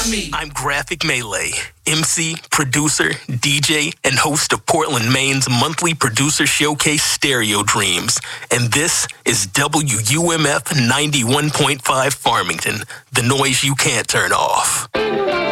I'm Graphic Melee, MC, producer, DJ, and host of Portland, Maine's monthly producer showcase Stereo Dreams. And this is WUMF 91.5 Farmington, the noise you can't turn off.